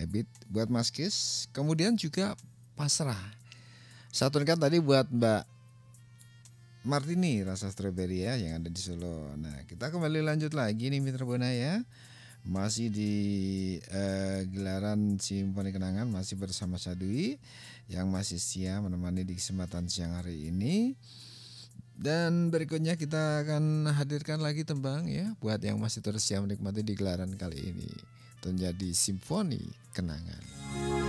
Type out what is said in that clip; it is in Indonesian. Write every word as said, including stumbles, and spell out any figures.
Habit buat Mas Kis, kemudian juga Pasrah. Satu kan tadi buat Mbak Martini rasa stroberi ya yang ada di Solo. Nah, kita kembali lanjut lagi nih Mitra Buana ya. Masih di eh, gelaran Simfoni Kenangan masih bersama Sadui yang masih setia menemani di kesempatan siang hari ini. Dan berikutnya kita akan hadirkan lagi tembang ya buat yang masih terus siap menikmati di gelaran kali ini. Menjadi Simfoni Kenangan.